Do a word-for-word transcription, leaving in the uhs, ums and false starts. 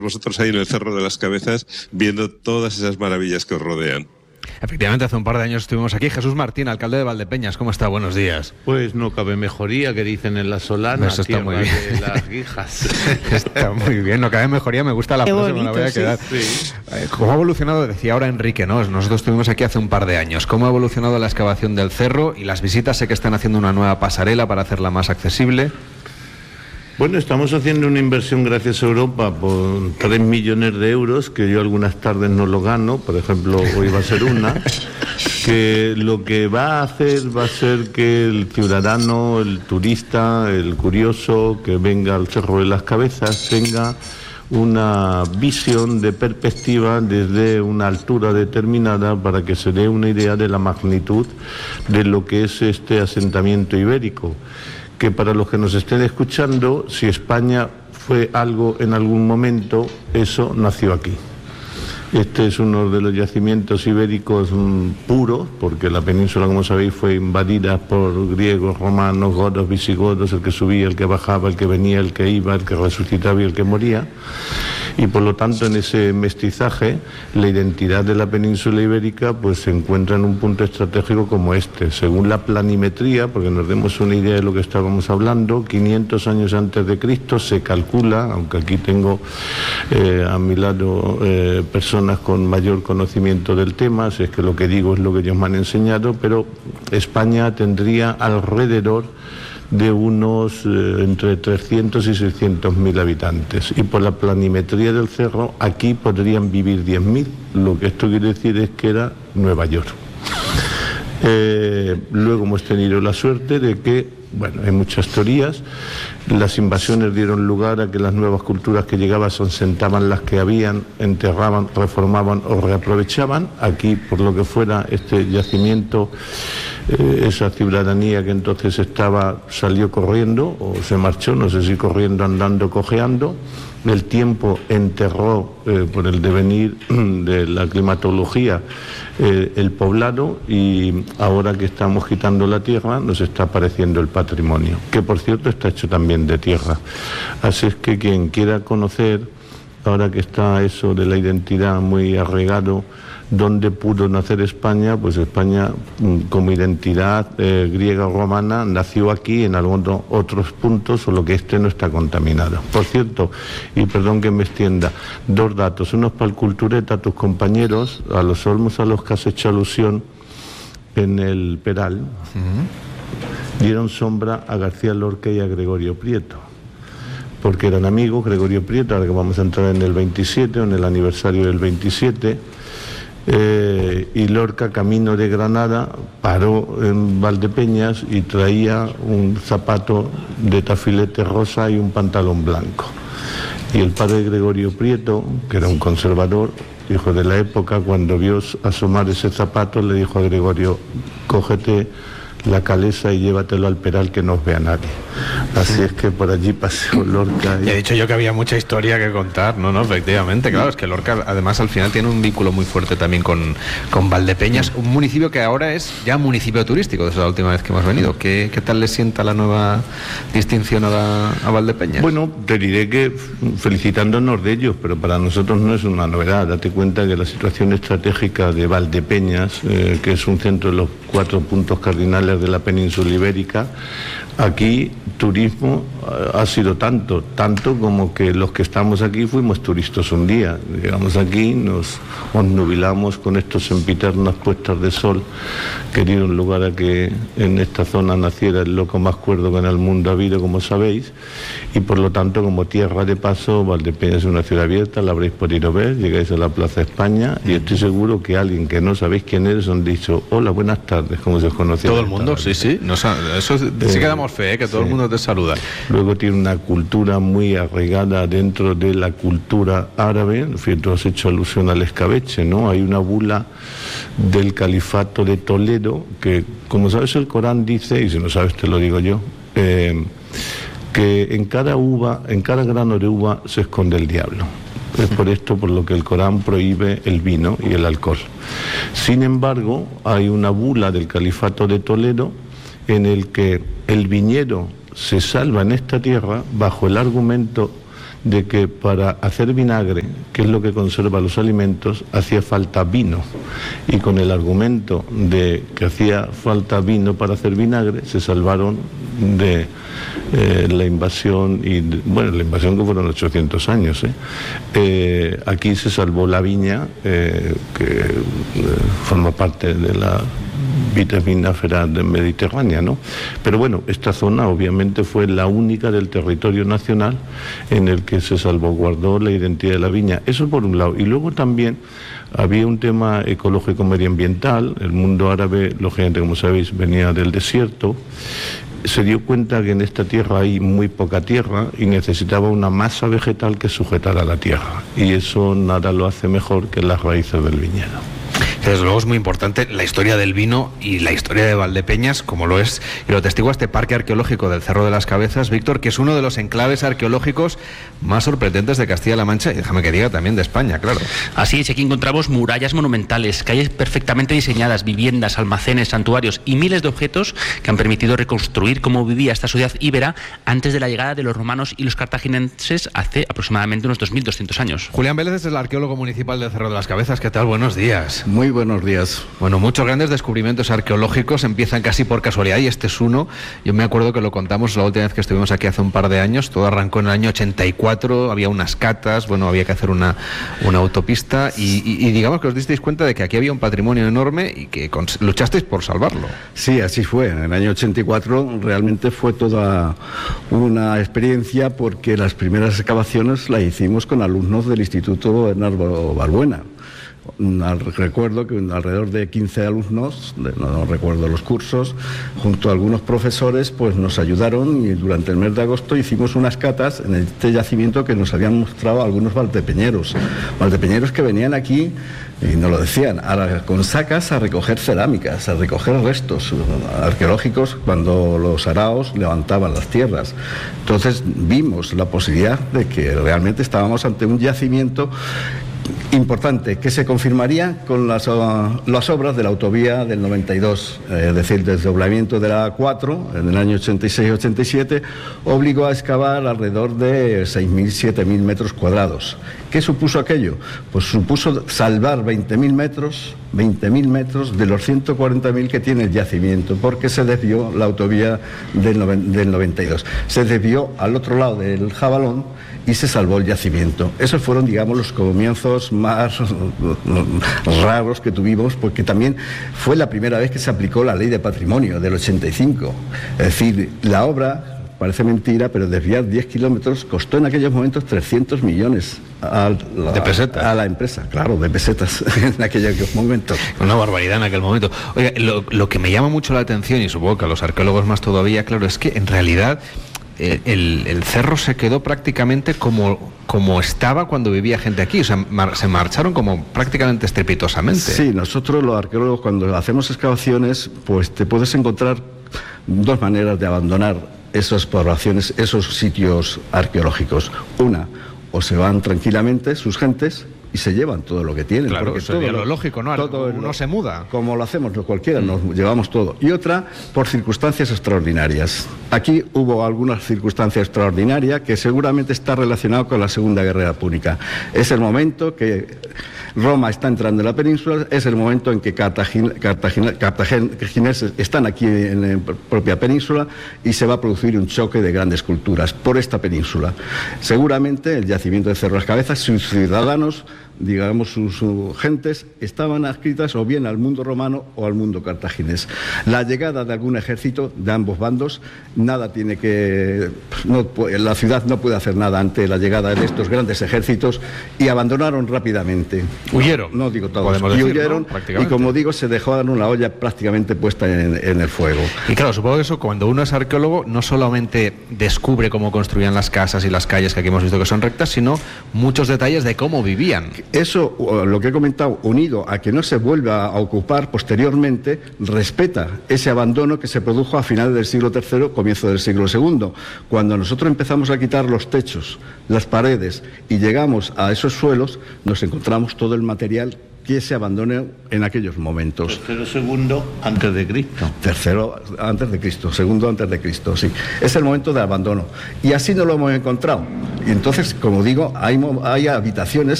vosotros ahí en el Cerro de las Cabezas, viendo todas esas maravillas que os rodean. Efectivamente, hace un par de años estuvimos aquí. Jesús Martín, alcalde de Valdepeñas, ¿cómo está? Buenos días. Pues no cabe mejoría, que dicen en la Solana. Eso está muy bien. De las Guijas. Está muy bien, no cabe mejoría, me gusta la Qué frase, bonito, me la voy a quedar. Sí, sí. ¿Cómo ha evolucionado? Decía ahora Enrique, ¿no? Nosotros estuvimos aquí hace un par de años. ¿Cómo ha evolucionado la excavación del cerro y las visitas? Sé que están haciendo una nueva pasarela para hacerla más accesible. Bueno, estamos haciendo una inversión gracias a Europa por tres millones de euros, que yo algunas tardes no lo gano, por ejemplo, hoy va a ser una, que lo que va a hacer va a ser que el ciudadano, el turista, el curioso que venga al Cerro de las Cabezas tenga una visión de perspectiva desde una altura determinada para que se dé una idea de la magnitud de lo que es este asentamiento ibérico. Que para los que nos estén escuchando, si España fue algo en algún momento, eso nació aquí. Este es uno de los yacimientos ibéricos mmm, puros, porque la península, como sabéis, fue invadida por griegos, romanos, godos, visigodos, el que subía, el que bajaba, el que venía, el que iba, el que resucitaba y el que moría. Y por lo tanto, en ese mestizaje, la identidad de la península ibérica pues se encuentra en un punto estratégico como este. Según la planimetría, porque nos demos una idea de lo que estábamos hablando, quinientos años antes de Cristo se calcula, aunque aquí tengo eh, a mi lado eh, personas con mayor conocimiento del tema, si es que lo que digo es lo que ellos me han enseñado, pero España tendría alrededor de unos eh, entre trescientos y seiscientos mil habitantes, y por la planimetría del cerro aquí podrían vivir diez mil, lo que esto quiere decir es que era Nueva York. Eh, luego hemos tenido la suerte de que, bueno, hay muchas teorías, las invasiones dieron lugar a que las nuevas culturas que llegaban sentaban las que habían, enterraban, reformaban o reaprovechaban. Aquí, por lo que fuera, este yacimiento, eh, esa ciudadanía que entonces estaba, salió corriendo o se marchó, no sé si corriendo, andando, cojeando. El tiempo enterró, eh, por el devenir de la climatología, eh, el poblado, y ahora que estamos quitando la tierra nos está apareciendo el patrimonio, que por cierto está hecho también de tierra. Así es que quien quiera conocer, ahora que está eso de la identidad muy arraigado, dónde pudo nacer España, pues España como identidad eh, griega o romana nació aquí, en algunos otros puntos, solo que este no está contaminado. Por cierto, y perdón que me extienda, dos datos, unos para el Cultureta, tus compañeros, a los olmos a los que has hecho alusión en el Peral, uh-huh. dieron sombra a García Lorca y a Gregorio Prieto, porque eran amigos. Gregorio Prieto, ahora que vamos a entrar en el veintisiete, o en el aniversario del veintisiete, Eh, y Lorca, camino de Granada, paró en Valdepeñas y traía un zapato de tafilete rosa y un pantalón blanco. Y el padre Gregorio Prieto, que era un conservador, hijo de la época, cuando vio asomar ese zapato, le dijo a Gregorio: cógete la calesa y llévatelo al Peral, que no os vea nadie. Así es que por allí paseó Lorca. Y... Ya he dicho yo que había mucha historia que contar, ¿no? no Efectivamente, claro, es que Lorca además al final tiene un vínculo muy fuerte también con, con Valdepeñas, un municipio que ahora es ya municipio turístico desde la última vez que hemos venido. ¿Qué, qué tal le sienta la nueva distinción a, la, a Valdepeñas? Bueno, te diré que felicitándonos de ellos, pero para nosotros no es una novedad. Date cuenta que la situación estratégica de Valdepeñas, eh, que es un centro de los cuatro puntos cardinales de la península ibérica, aquí turismo ha sido tanto, tanto como que los que estamos aquí fuimos turistas un día. Llegamos aquí, nos obnubilamos con estos sempiternas puestas de sol que dieron lugar a que en esta zona naciera el loco más cuerdo que en el mundo ha habido, como sabéis, y por lo tanto, como tierra de paso, Valdepeñas es una ciudad abierta, la habréis podido ver, llegáis a la Plaza España y estoy seguro que alguien que no sabéis quién eres os han dicho: hola, buenas tardes, como se os conocía. Todo el mundo, sí, sí, nos ha, eso sí eh, que damos fe, ¿eh? Que todo sí. El mundo te saluda. Luego tiene una cultura muy arraigada dentro de la cultura árabe. En fin, tú has hecho alusión al escabeche, ¿no? Hay una bula del califato de Toledo que, como sabes, el Corán dice, y si no sabes te lo digo yo, eh, que en cada uva, en cada grano de uva se esconde el diablo. Es por esto por lo que el Corán prohíbe el vino y el alcohol. Sin embargo, hay una bula del califato de Toledo en el que el viñedo se salva en esta tierra bajo el argumento de que para hacer vinagre, que es lo que conserva los alimentos, hacía falta vino. Y con el argumento de que hacía falta vino para hacer vinagre, se salvaron de eh, la invasión, y bueno, la invasión que fueron ochocientos años. ¿eh? Eh, aquí se salvó la viña, eh, que eh, forma parte de la vitivinífera mediterránea, ¿no? Pero bueno, esta zona obviamente fue la única del territorio nacional en el que se salvaguardó la identidad de la viña. Eso por un lado. Y luego también había un tema ecológico medioambiental. El mundo árabe, lógicamente, como sabéis, venía del desierto. Se dio cuenta que en esta tierra hay muy poca tierra y necesitaba una masa vegetal que sujetara la tierra. Y eso nada lo hace mejor que las raíces del viñedo. Desde luego es muy importante la historia del vino y la historia de Valdepeñas, como lo es y lo atestigua este parque arqueológico del Cerro de las Cabezas, Víctor, que es uno de los enclaves arqueológicos más sorprendentes de Castilla-La Mancha y déjame que diga también de España, claro. Así es, aquí encontramos murallas monumentales, calles perfectamente diseñadas, viviendas, almacenes, santuarios y miles de objetos que han permitido reconstruir cómo vivía esta sociedad íbera antes de la llegada de los romanos y los cartagineses hace aproximadamente unos dos mil doscientos años. Julián Vélez es el arqueólogo municipal del Cerro de las Cabezas. ¿Qué tal? Buenos días. Muy buenos días. Bueno, muchos grandes descubrimientos arqueológicos empiezan casi por casualidad y este es uno. Yo me acuerdo que lo contamos la última vez que estuvimos aquí hace un par de años. Todo arrancó en el año ochenta y cuatro, había unas catas, bueno, había que hacer una, una autopista y, y, y digamos que os disteis cuenta de que aquí había un patrimonio enorme y que luchasteis por salvarlo. Sí, así fue. En el año ochenta y cuatro realmente fue toda una experiencia porque las primeras excavaciones las hicimos con alumnos del Instituto Bernardo Balbuena. Recuerdo que alrededor de quince alumnos, no, no recuerdo los cursos, junto a algunos profesores, pues nos ayudaron y durante el mes de agosto hicimos unas catas en este yacimiento que nos habían mostrado algunos valdepeñeros, valdepeñeros que venían aquí y nos lo decían, a, con sacas a recoger cerámicas, a recoger restos arqueológicos cuando los araos levantaban las tierras. Entonces vimos la posibilidad de que realmente estábamos ante un yacimiento importante, que se confirmaría con las, uh, las obras de la autovía del noventa y dos, eh, es decir, el desdoblamiento de la A cuatro en el año ochenta y seis ochenta y siete obligó a excavar alrededor de seis mil, siete mil metros cuadrados. ¿Qué supuso aquello? Pues supuso salvar veinte mil metros, veinte mil metros de los ciento cuarenta mil que tiene el yacimiento, porque se desvió la autovía del, noven, del noventa y dos. Se desvió al otro lado del Jabalón y se salvó el yacimiento. Esos fueron, digamos, los comienzos más raros que tuvimos, porque también fue la primera vez que se aplicó la ley de patrimonio del ochenta y cinco. Es decir, la obra, parece mentira, pero desviar diez kilómetros costó en aquellos momentos trescientos millones a la, de pesetas. A la empresa, claro, de pesetas en aquellos momentos. Una barbaridad en aquel momento. Oiga, lo, lo que me llama mucho la atención, y supongo que a los arqueólogos más todavía, claro, es que en realidad El, el cerro se quedó prácticamente como, como estaba cuando vivía gente aquí, o sea, mar, se marcharon como prácticamente estrepitosamente. Sí, nosotros los arqueólogos cuando hacemos excavaciones, pues te puedes encontrar dos maneras de abandonar esas poblaciones, esos sitios arqueológicos. Una, o se van tranquilamente sus gentes y se llevan todo lo que tienen. Claro, porque eso sería todo lo lógico, ¿no? Todo uno lo, se muda. Como lo hacemos cualquiera, nos llevamos todo. Y otra, por circunstancias extraordinarias. Aquí hubo alguna circunstancia extraordinaria que seguramente está relacionada con la Segunda Guerra Púnica. Es el momento que Roma está entrando en la península, es el momento en que Cartagin, Cartagin, cartagineses están aquí en la propia península y se va a producir un choque de grandes culturas por esta península. Seguramente el yacimiento de Cerro de las Cabezas, sus ciudadanos, digamos, sus, sus gentes estaban adscritas o bien al mundo romano o al mundo cartaginés. La llegada de algún ejército de ambos bandos, nada tiene que... No, la ciudad no puede hacer nada ante la llegada de estos grandes ejércitos y abandonaron rápidamente. Huyeron. No, no digo todos. Podemos y decir, huyeron, ¿no? Y como digo, se dejaron una olla prácticamente puesta en, en el fuego. Y claro, supongo que eso, cuando uno es arqueólogo, no solamente descubre cómo construían las casas y las calles que aquí hemos visto que son rectas, sino muchos detalles de cómo vivían. Eso, lo que he comentado, unido a que no se vuelva a ocupar posteriormente, respeta ese abandono que se produjo a finales del siglo tercero, comienzo del siglo segundo. Cuando nosotros empezamos a quitar los techos, las paredes y llegamos a esos suelos, nos encontramos todo el material que se abandone en aquellos momentos. Tercero, segundo, antes de Cristo. Tercero antes de Cristo, segundo antes de Cristo, sí. Es el momento de abandono. Y así no lo hemos encontrado. Y entonces, como digo, hay, hay habitaciones